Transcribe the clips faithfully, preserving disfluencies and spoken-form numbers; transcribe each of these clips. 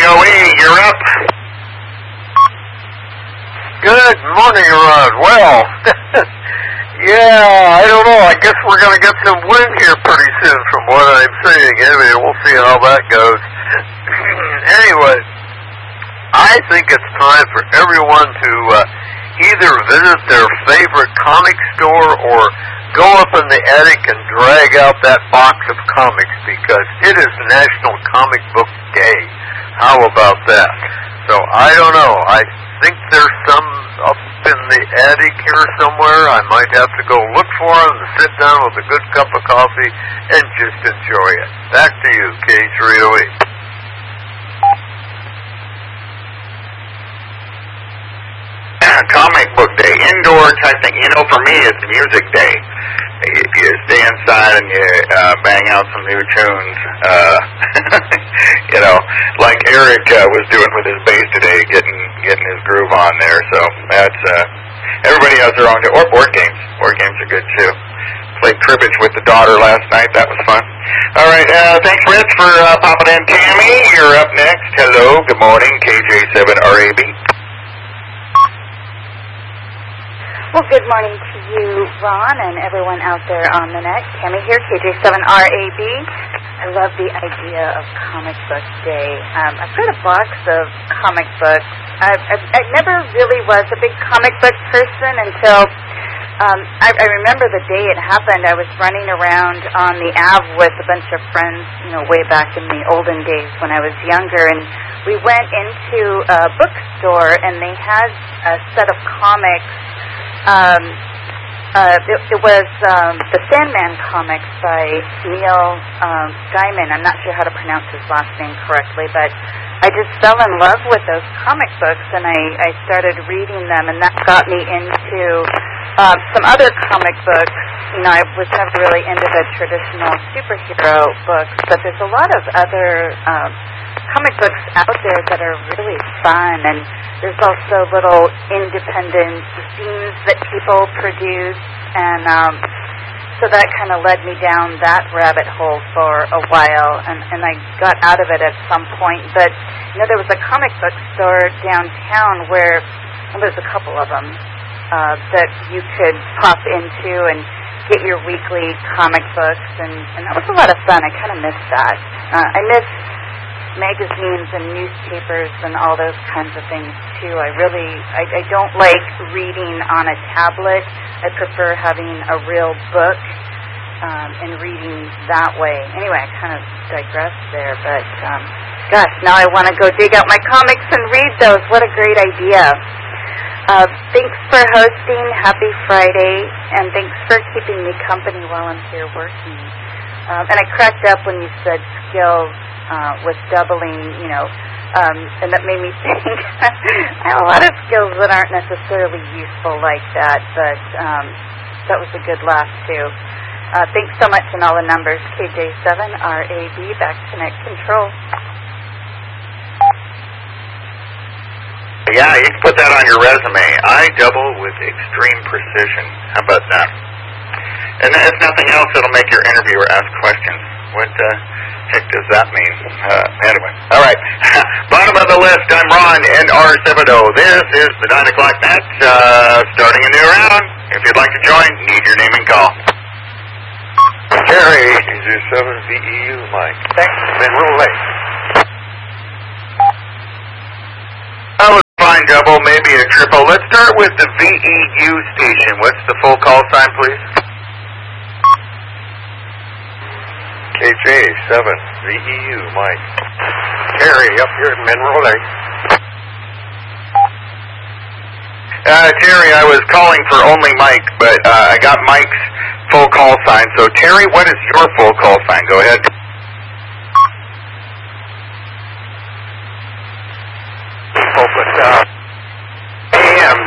O E, you're up. Good morning, Rod. Well, yeah, I don't know. I guess we're going to get some wind here pretty soon from what I'm seeing. Anyway, we'll see how that goes. Anyway, I think it's time for everyone to uh, either visit their favorite comic store or go up in the attic and drag out that box of comics because it is National Comic Book Day. How about that? So, I don't know. I think there's some up in the attic here somewhere. I might have to go look for them and sit down with a good cup of coffee and just enjoy it. Back to you, K three O E. Comic Book Day, indoor type thing. You know, for me, it's Music Day. If you stay inside and you uh, bang out some new tunes, uh, you know, like Eric uh, was doing with his bass today, getting getting his groove on there. So that's uh, everybody has their own. Or board games. Board games are good too. Played cribbage with the daughter last night. That was fun. All right, uh, thanks, Rich, for uh, popping in. Tammy, you're up next. Hello, good morning, K J seven R A B. Well, good morning to you, Ron, and everyone out there on the net. Tammy here, K J seven R A B. I love the idea of Comic Book Day. Um, I've got a box of comic books. I, I, I never really was a big comic book person until um, I, I remember the day it happened. I was running around on the Ave with a bunch of friends, you know, way back in the olden days when I was younger, and we went into a bookstore, and they had a set of comics. Um, uh, it, it was um, the Sandman comics by Neil um, Gaiman. I'm not sure how to pronounce his last name correctly, but I just fell in love with those comic books, and I, I started reading them, and that got me into uh, some other comic books. You know, I was never really into the traditional superhero books, but there's a lot of other um, comic books out there that are really fun, and there's also little independent zines that people produce, and um, so that kind of led me down that rabbit hole for a while, and, and I got out of it at some point. But, you know, there was a comic book store downtown where, well, there's a couple of them, uh, that you could pop into and get your weekly comic books, and, and that was a lot of fun. I kind of missed that. Uh, I miss magazines and newspapers and all those kinds of things too. I really, I, I don't like reading on a tablet. I prefer having a real book um, and reading that way. Anyway, I kind of digressed there, but um, gosh, now I want to go dig out my comics and read those. What a great idea. Uh, thanks for hosting. Happy Friday, and thanks for keeping me company while I'm here working. Um, and I cracked up when you said skills Uh, with doubling, you know, um, and that made me think I have a lot of skills that aren't necessarily useful like that, but um, that was a good laugh, too. Uh, thanks so much in all the numbers. K J seven R A B, back to net control. Yeah, you can put that on your resume. I double with extreme precision. How about that? And if nothing else, it'll make your interviewer ask questions. What, uh... heck does that mean? Uh, anyway, all right. Bottom of the list, I'm Ron, N R seven O. This is the nine o'clock net, uh, starting a new round. If you'd like to join, need your name and call. Terry, is your seven V E U, Mike? Thanks. Mineral Lake. That was fine, double, maybe a triple. Let's start with the V E U station. What's the full call sign, please? K J seven V E U, Mike. Terry, up here at Mineral Lake. Uh, Terry, I was calling for only Mike, but uh, I got Mike's full call sign. So, Terry, what is your full call sign? Go ahead. Open up. A M.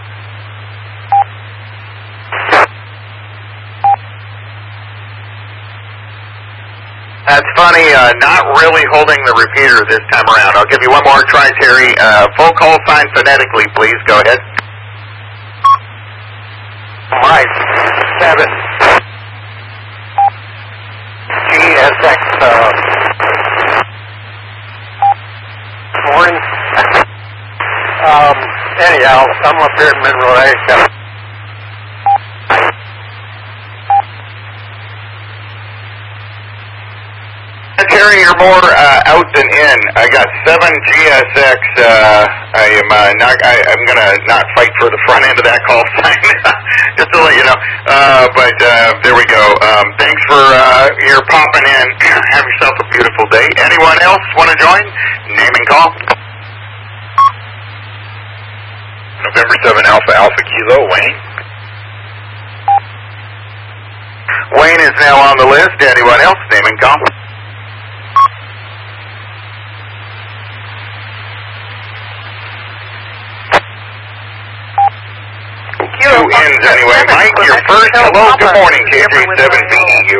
That's funny, uh, not really holding the repeater this time around. I'll give you one more try, Terry. Uh, full call sign phonetically, please. Go ahead. Mike, seven. G S X, uh, pals. I'm up here in Monroe. Terry, you're more uh, out than in. I got seven G S X. Uh, I am uh, not. I, I'm gonna not fight for the front end of that call sign, just to let you know. Uh, but uh, there we go. Um, thanks for uh, your popping in. Have yourself a beautiful day. Anyone else want to join? Name and call. November seven Alpha Alpha Kilo, Wayne. Wayne is now on the list. Anyone else? Name and call. Two ends anyway. Mike, your first. Hello, good morning, K J seven V E U.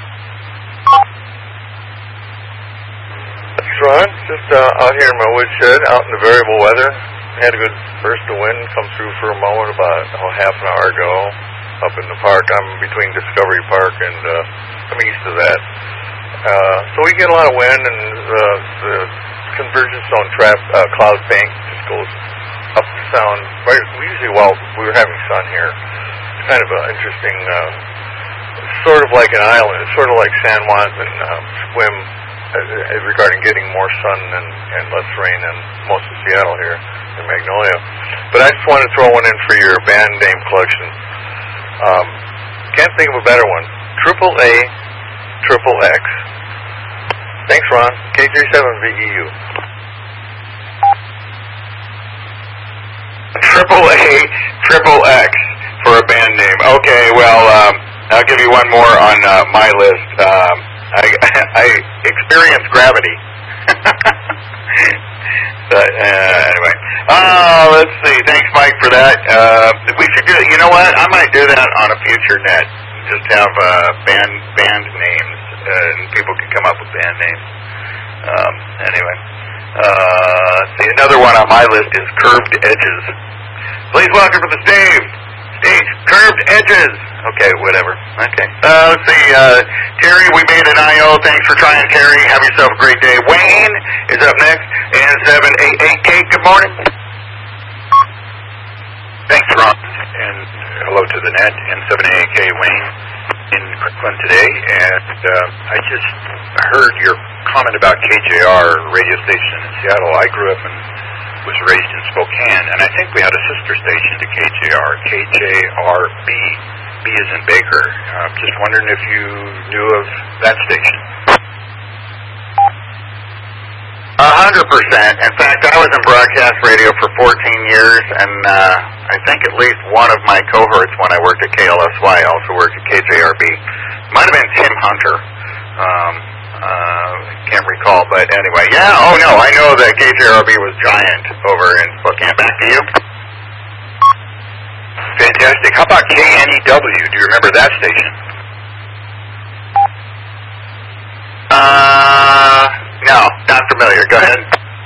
That's Ron. Just uh, out here in my woodshed, out in the variable weather. Had a good burst of wind come through for a moment about oh, half an hour ago up in the park. I'm between Discovery Park and uh, I'm east of that. Uh, so we get a lot of wind, and the, the convergence zone trap uh, cloud bank just goes up the sound. Right, we usually, while we were having sun here, it's kind of an interesting, uh, sort of like an island. It's sort of like San Juan and uh, swim uh, regarding getting more sun and, and less rain in most of Seattle here in Magnolia. But I just want to throw one in for your band name collection. Um, can't think of a better one. Triple A, Triple X. Thanks, Ron. K J seven V E U. Triple A, Triple X for a band name. Okay, well, um, I'll give you one more on uh, my list. Um, I, I experienced gravity. but, uh, anyway, uh, let's see. Thanks, Mike, for that. Uh, we should do. You know what? I might do that on a future net. Just have uh, band band names, uh, and people can come up with band names. Um, anyway. Uh, let's see, another one on my list is Curved Edges. Please welcome to the stage. Stage, Curved Edges. Okay, whatever. Okay. Uh, let's see, uh, Terry, we made an I O. Thanks for trying, Terry. Have yourself a great day. Wayne is up next. N seven eight eight K, good morning. Thanks, Ron. And hello to the net. N seven eight eight K, Wayne, in Kirkland today. And uh, I just heard your comment about K J R radio station in Seattle. I grew up and was raised in Spokane, and I think we had a sister station to K J R, K J R B. B as in Baker. Uh, just wondering if you knew of that station. A hundred percent. In fact, I was in broadcast radio for fourteen years, and uh, I think at least one of my cohorts when I worked at K L S Y also worked at K J R B. Might have been Tim Hunter. Um, uh, can't recall, but anyway, yeah. Oh no, I know that K J R B was giant over in Spokane. Back to you. Fantastic. How about K N E W? Do you remember that station? Uh, no, not familiar. Go ahead.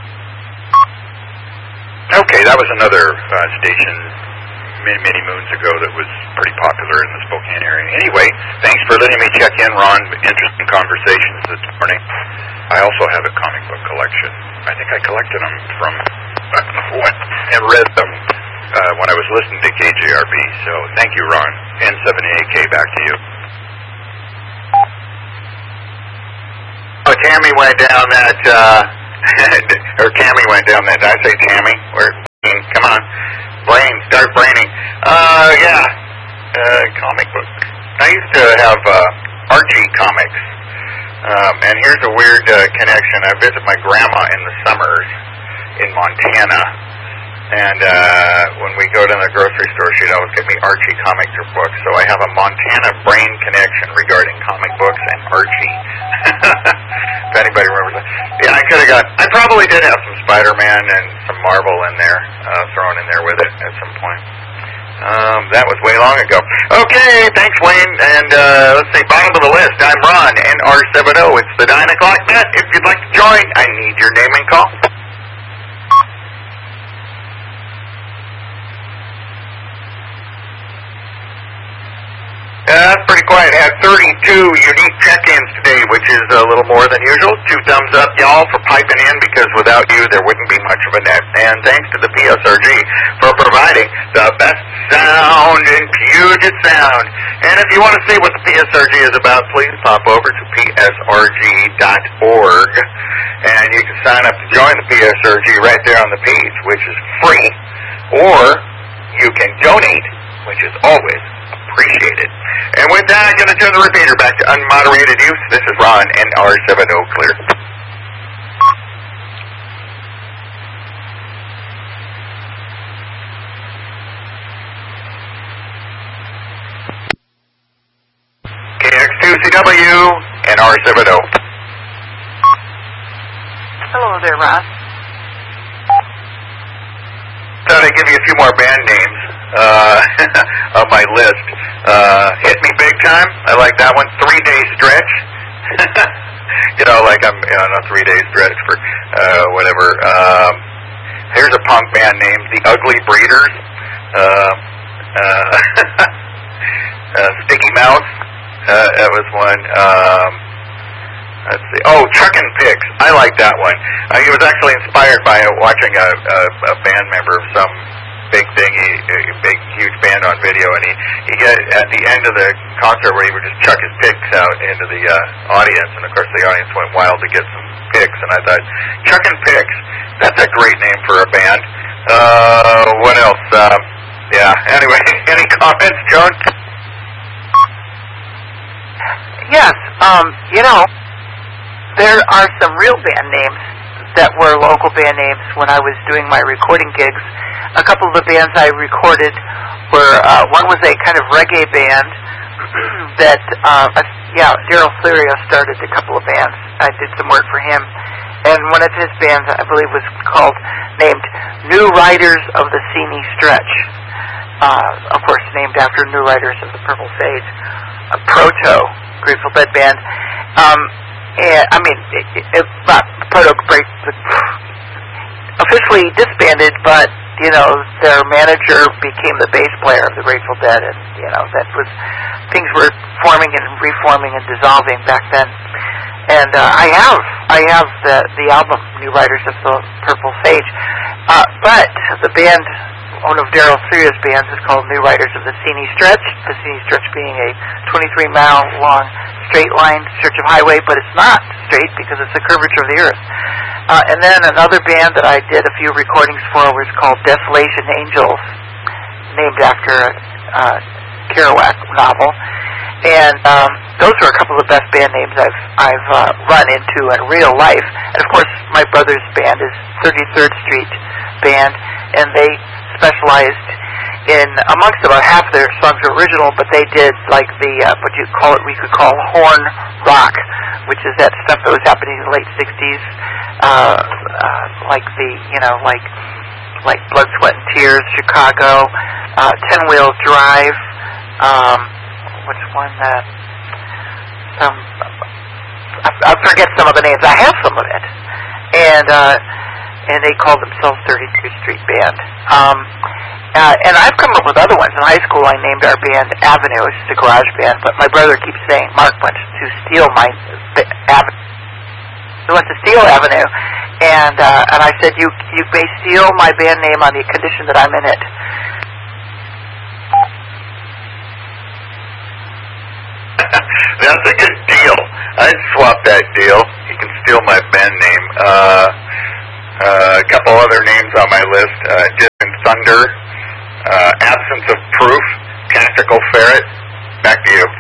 Okay, that was another uh, station many, many moons ago that was pretty popular in the Spokane area. Anyway, thanks for letting me check in, Ron. Interesting conversations this morning. I also have a comic book collection. I think I collected them from and read them uh, when I was listening to K J R B. So thank you, Ron. N seven eight K, back to you. Oh, Tammy went down that, uh, or Tammy went down that, did I say Tammy? Where, come on. Blaine, start braining. Uh, yeah, uh, comic book. I used to have, uh, Archie comics. Um, and here's a weird, uh, connection. I visit my grandma in the summers in Montana. And, uh, when we go to the grocery store, she'd always get me Archie comic books. So I have a Montana brain connection regarding comic books and Archie. If anybody remembers that. Yeah, I could have got, I probably did have some Spider-Man and some Marvel in there, uh, thrown in there with it at some point. Um, that was way long ago. Okay, thanks, Wayne. And, uh, let's see, bottom of the list. I'm Ron, N R seventy. It's the nine o'clock net. If you'd like to join, I need your name and call. Uh, that's pretty quiet. I had thirty-two unique check-ins today, which which is a little more than usual. Two thumbs up, y'all, for piping in, because without you, there wouldn't be much of a net. And thanks to the P S R G for providing the best sound in Puget Sound. And if you want to see what the P S R G is about, please pop over to P S R G dot org, and you can sign up to join the P S R G right there on the page, which is free, or you can donate, which is always appreciated. And with that, I'm going to turn the repeater back to unmoderated use. This is Ron, N R seven O clear. K X two C W, N R seven O. Hello there, Ron. Thought I'd give you a few more band names uh, on my list. Uh, Hit Me Big Time, I like that one. Three Day Stretch. You know, like I'm you know, on a three-day stretch for uh, whatever. Um, here's a punk band name, The Ugly Breeders. Uh, uh, uh, Sticky Mouse, uh, that was one. Um, let's see. Oh, Chuckin' Pigs, I like that one. Uh, he was actually inspired by uh, watching a, a, a band member of some big thing, he, a big, huge band on video, and he, he got at the end of the concert where he would just chuck his picks out into the uh, audience, and of course the audience went wild to get some picks, and I thought, Chuckin' Pigs, that's a great name for a band. Uh, what else? Um, yeah, anyway, any comments, Joan? Yes, um, you know, there are some real band names that were local band names when I was doing my recording gigs. A couple of the bands I recorded were, uh, one was a kind of reggae band that, uh, yeah, Daryl Flerio started a couple of bands. I did some work for him. And one of his bands, I believe, was called, named New Riders of the Sini Stretch. Uh, of course, named after New Riders of the Purple Sage, a proto Grateful Dead band. Um, and, I mean, it, it, it, not proto, officially disbanded, but you know, their manager became the bass player of the Grateful Dead, and, you know, that was, things were forming and reforming and dissolving back then. And uh, I have, I have the, the album, New Riders of the Purple Sage, uh, but the band, one of Daryl Flerio's bands, is called New Riders of the Sini Stretch, the Sini Stretch being a twenty-three mile long straight line stretch of highway, but it's not straight because it's the curvature of the earth. Uh, and then another band that I did a few recordings for was called Desolation Angels, named after a uh, Kerouac novel. And um, those are a couple of the best band names I've I've uh, run into in real life. And of course, my brother's band is thirty-third Street Band, and they specialized in, amongst about half their songs are original, but they did like the uh, what you call it, we could call horn rock, which is that stuff that was happening in the late sixties, uh, uh, like the you know like like Blood, Sweat and Tears, Chicago, uh, Ten Wheel Drive. Um, which one? Uh, some I, I forget some of the names. I have some of it, and uh, and they called themselves thirty-two Street Band. Um, Uh, and I've come up with other ones. In high school, I named our band Avenue, which is a garage band, but my brother keeps saying, Mark wants to steal my Avenue. He wants to steal Avenue. And uh, and I said, you you may steal my band name on the condition that I'm in it. That's a good deal. I'd swap that deal. You can steal my band name. Uh, uh, a couple other names on my list. Uh, Distant Thunder. Uh, Absence of Proof, Tactical Ferret. Back to you.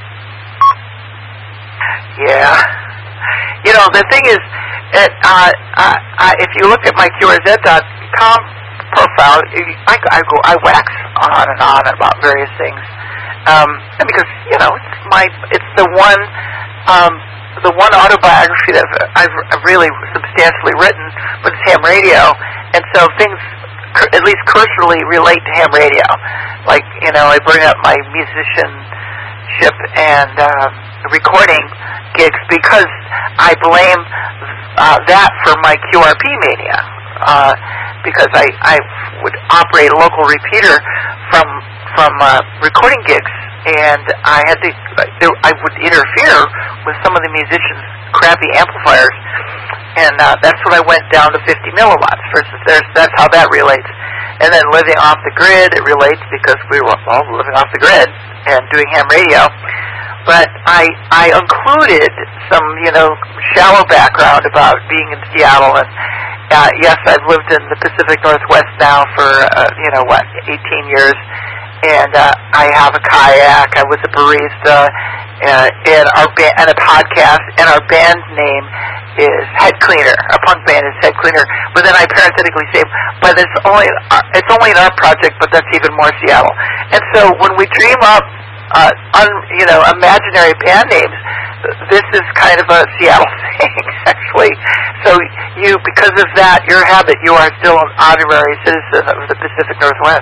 Yeah. You know, the thing is, it, uh, uh, uh, if you look at my Q R Z dot com profile, I, I go, I wax on and on about various things. Um, and because, you know, it's my, it's the one, um, the one autobiography that I've, I've really substantially written, but it's ham radio, and so things at least cursorily relate to ham radio. Like, you know, I bring up my musicianship and uh, recording gigs because I blame uh, that for my Q R P mania. Uh, because I, I would operate a local repeater from from uh, recording gigs and I had to, I would interfere with some of the musicians' crappy amplifiers, and uh, that's when I went down to fifty milliwatts. Versus, there's, that's how that relates. And then living off the grid, it relates because we were all living off the grid and doing ham radio. But I I included some, you know, shallow background about being in Seattle. And uh, yes, I've lived in the Pacific Northwest now for, uh, you know, what, eighteen years. And uh, I have a kayak. I was a barista, uh, and our ba- and a podcast. And our band name is Head Cleaner. Our punk band is Head Cleaner. But then I parenthetically say, but it's only uh, it's only in our project, but that's even more Seattle. And so when we dream up, uh, un, you know, imaginary band names, this is kind of a Seattle thing, actually. So you, because of that, your habit, you are still an honorary citizen of the Pacific Northwest.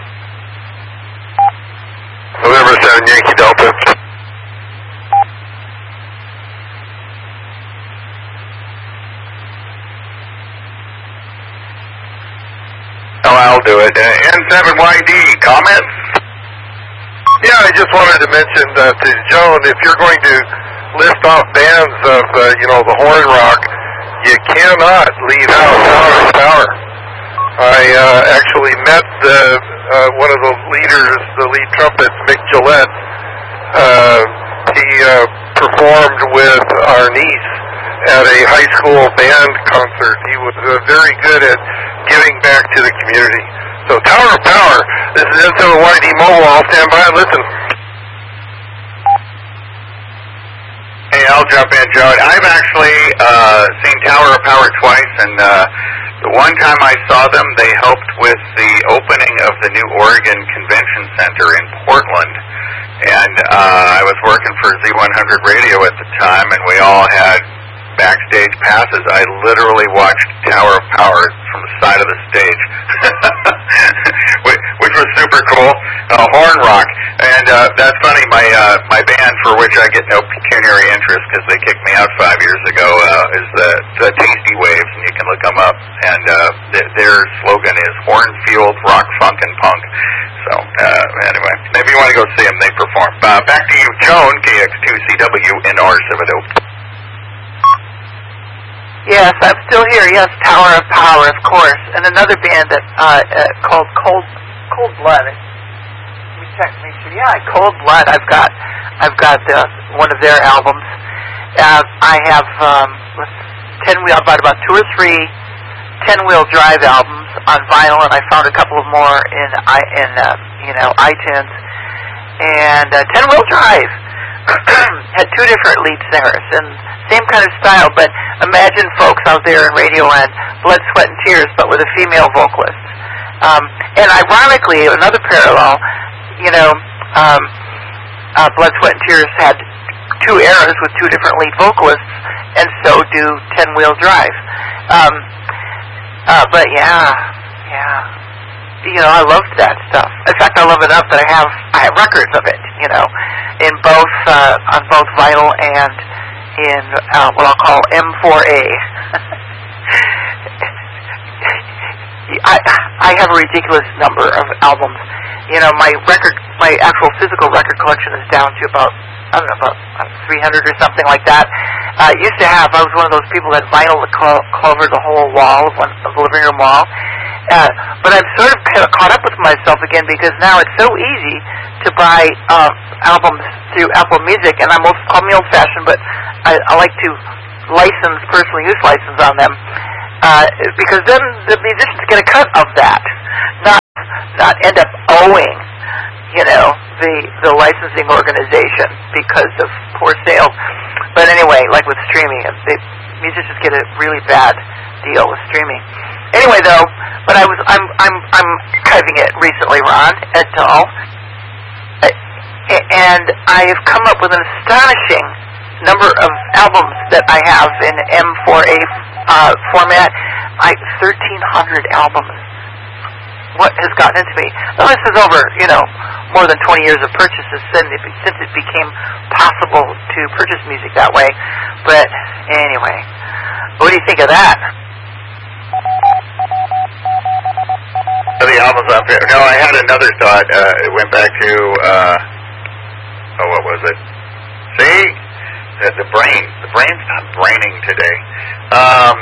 November seven, Yankee Delta. Oh, I'll do it. Uh, N seven Y D, comments? Yeah, I just wanted to mention uh, to Joan, if you're going to list off bands of, uh, you know, the horn rock, you cannot leave out Tower of Power. I uh, actually met the, uh, one of the leaders, the lead trumpet, Mick Gillette. Uh, he uh, performed with our niece at a high school band concert. He was uh, very good at giving back to the community. So Tower of Power, this is N seven Y D Mobile. I'll stand by and listen. Hey, I'll jump in, Joe. I've actually uh, seen Tower of Power twice, and uh, the one time I saw them, they helped with the opening of the new Oregon Convention Center in Portland. And uh, I was working for Z one hundred Radio at the time, and we all had backstage passes. I literally watched Tower of Power from the side of the stage, which was super cool. Uh, horn rock, and uh, that's funny. My uh, my band, for which I get no pecuniary interest because they kicked me out five years ago, uh, is the, the Tasty Waves, and you can look them up. And uh, th- their slogan is Hornfield Rock, Funk, and Punk. So uh, anyway, maybe you want to go see them. They perform. Uh, back to you, Joan, K X two C W N R seven oh. Yes, I'm still here. Yes, Tower of Power, of course, and another band that uh, uh, called Cold Cold Blood. Let me check, make sure. Yeah, Cold Blood. I've got, I've got uh, one of their albums. Uh, I have um, ten wheel, about about two or three ten wheel drive albums on vinyl, and I found a couple of more in i in uh, you know iTunes. And uh, ten wheel drive had two different lead singers and same kind of style, but imagine folks out there in radio land, Blood, Sweat, and Tears, but with a female vocalist. Um, and ironically, another parallel, you know, um, uh, Blood, Sweat, and Tears had two eras with two different lead vocalists, and so do Ten Wheel Drive. Um, uh, but yeah, yeah, you know, I loved that stuff. In fact, I love it enough that I have I have records of it, you know, in both uh, on both vinyl and in uh, what I'll call M four A. I I have a ridiculous number of albums. You know, my record, my actual physical record collection is down to about, I don't know, about three hundred or something like that. I uh, used to have, I was one of those people that vinyl that co- covered the whole wall of, one, of the living room wall. Uh, but I've sort of caught up with myself again because now it's so easy to buy uh, albums through Apple Music, and I'm old, call me old-fashioned, but I, I like to license, personal use license on them, uh, because then the musicians get a cut of that, not not end up owing, you know, the the licensing organization because of poor sales. But anyway, like with streaming, the musicians get a really bad deal with streaming. Anyway, though, but I was I'm I'm I'm cutting it recently, Ron, et al. And I have come up with an astonishing number of albums that I have in M four A uh, format. I thirteen hundred albums. What has gotten into me? Now, this is over, you know, more than twenty years of purchases since it, since it became possible to purchase music that way. But anyway, what do you think of that? The albums up here. No, I had another thought. Uh, it went back to uh, oh, what was it? See, the, the brain, the brain's not braining today. Um,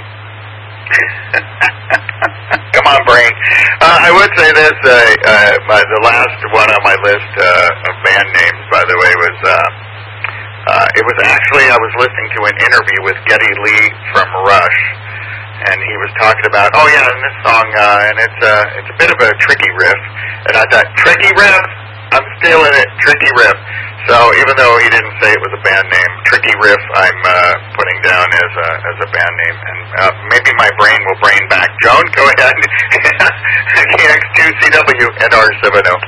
come on, brain. Uh, I would say this. Uh, uh, my, the last one on my list uh, of band names, by the way, was. Uh, Uh, it was actually, I was listening to an interview with Geddy Lee from Rush, and he was talking about, oh yeah, and this song, uh, and it's, uh, it's a bit of a tricky riff, and I thought, tricky riff? I'm stealing it, tricky riff. So even though he didn't say it was a band name, Tricky Riff I'm uh, putting down as a, as a band name, and uh, maybe my brain will brain back. Joan, go ahead. K X two C W and R seven O.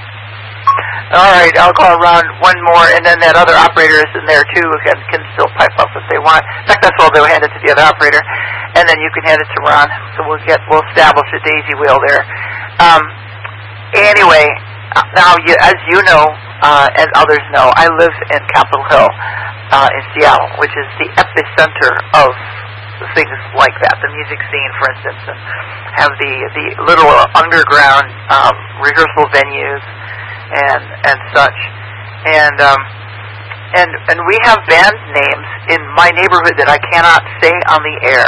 All right, I'll call around one more, and then that other operator is in there too, who can, can still pipe up if they want. In fact, that's all they'll hand it to the other operator, and then you can hand it to Ron. So we'll get we'll establish a daisy wheel there. Um, anyway, now you, as you know, uh, and others know, I live in Capitol Hill uh, in Seattle, which is the epicenter of things like that, the music scene, for instance, and have the the little underground um, rehearsal venues. And and such, and um, and and we have band names in my neighborhood that I cannot say on the air.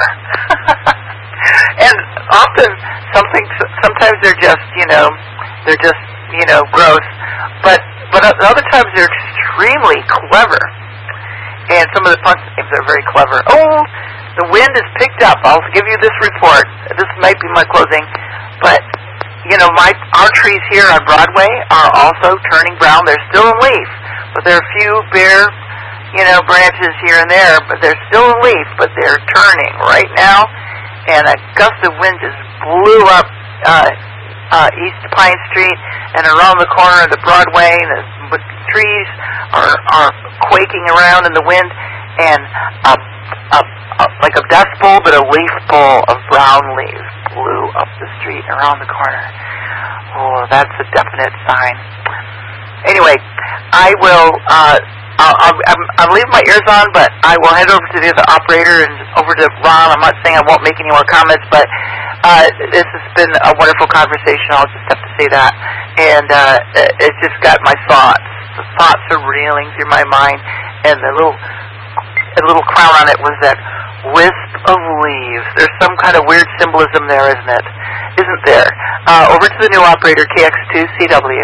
And often, something sometimes they're just you know they're just you know gross, but but other times they're extremely clever. And some of the punk names are very clever. Oh, the wind is picked up. I'll give you this report. This might be my closing, but. You know, my our trees here on Broadway are also turning brown. They're still in leaf, but there are a few bare, you know, branches here and there, but they're still in leaf, but they're turning right now. And a gust of wind just blew up uh, uh, East Pine Street and around the corner of the Broadway. And the trees are, are quaking around in the wind, and a, a, a, like a dust bowl, but a leaf bowl of brown leaves blew up the street around the corner. Oh, that's a definite sign. Anyway, I will, uh, I'll, I'll, I'm, I'm leaving my ears on, but I will head over to the other operator and over to Ron. I'm not saying I won't make any more comments, but uh, this has been a wonderful conversation. I'll just have to say that. And uh, it, it just got my thoughts. The thoughts are reeling through my mind, and the little, the little crown on it was that wisp of leaves. There's some kind of weird symbolism there, isn't it? Isn't there? Uh, over to the new operator, K X two C W.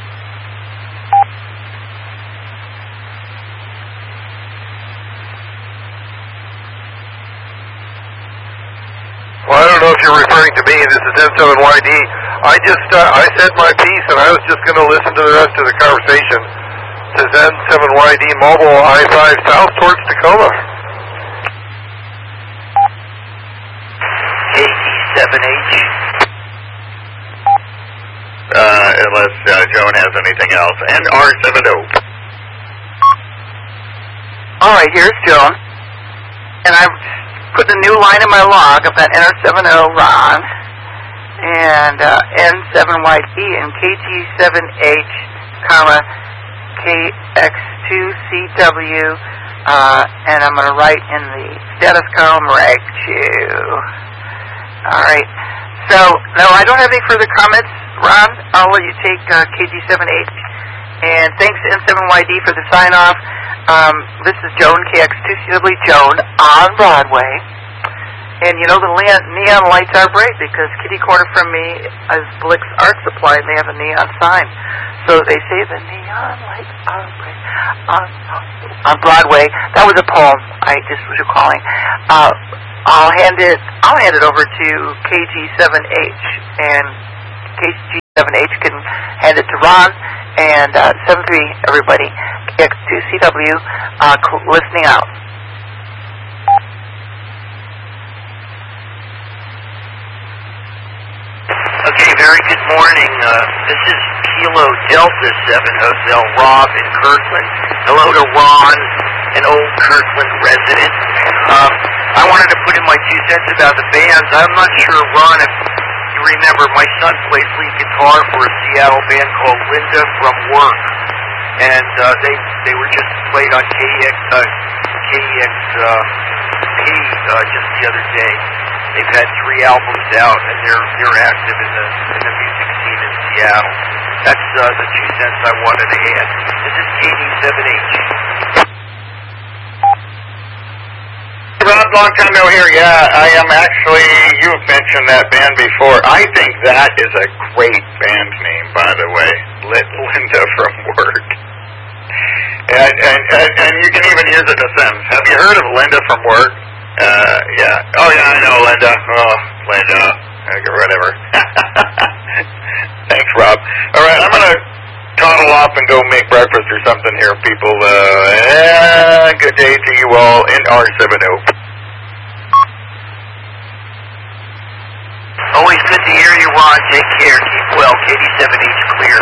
Well, I don't know if you're referring to me. This is N seven Y D. I just, uh, I said my piece, and I was just going to listen to the rest of the conversation. This is N seven Y D Mobile, I five South towards Tacoma. K G seven H. Uh, unless uh, Joan has anything else. And R seven O. All right, here's Joan. And I've put a new line in my log. I've got N R seven O Ron and uh, N seven Y D and K G seven H, comma, K X two C W. Uh, and I'm going to write in the status column reg two. All right. So, no, I don't have any further comments, Ron. I'll let you take uh, K G seven H. And thanks to N seven Y D for the sign-off. Um, this is Joan, K X two C W, Joan, on Broadway. And, you know, the neon, neon lights are bright because kitty corner from me is Blick's Art Supply, and they have a neon sign. So they say the neon lights are bright on, on Broadway. That was a poem I just was recalling. Uh, I'll hand it. I'll hand it over to K G seven H, and K G seven H can hand it to Ron. And uh, seven three, everybody, K X two C W, uh, listening out. Okay, very good morning. Uh, this is Kilo Delta seven Hotel Rob in Kirkland. Hello to Ron, an old Kirkland resident. Um, I wanted to put in my two cents about the bands. I'm not sure, Ron, if you remember, my son plays lead guitar for a Seattle band called Linda from Work. And uh, they they were just played on K X, uh, K X uh, P uh, just the other day. They've had three albums out, and they're they're active in the in the music scene in Seattle. That's uh, the two cents I wanted to add. This is K D seven H. Rob, long time no here. Yeah, I am actually, you've mentioned that band before. I think that is a great band name, by the way. Linda from Work. And, and, and, and you can even use it in a sentence. Have you heard of Linda from Work? Uh, yeah. Oh, yeah, I know, Linda. Oh, Linda. Okay, whatever. Thanks, Rob. All right, I'm going to toddle off and go make breakfast or something here, people. Uh, yeah, good day to you all in R seven O. Always good to hear you, Ron. Take care. Keep well. K D seven H clear.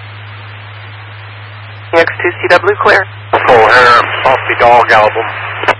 X two C W clear. Full hair, Softly Dog album.